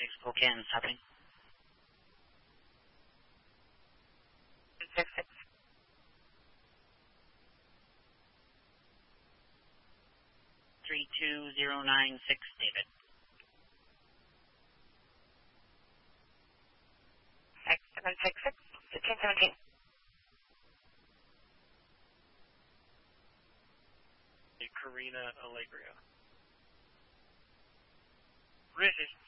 Spokane, stopping. 266. Three 2096, David. 6766, 1517. Karina Allegria. British.